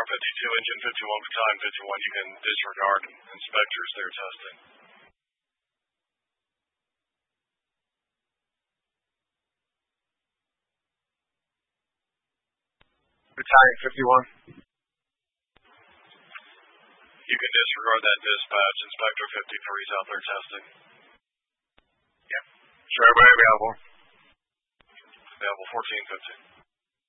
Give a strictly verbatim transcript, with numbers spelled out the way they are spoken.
fifty-two, engine fifty-one, battalion fifty-one, you can disregard inspectors, they're testing. Battalion fifty-one. You can disregard that dispatch. Inspector fifty-three is out there testing. Yeah. Sure, everybody available. Available fourteen fifteen.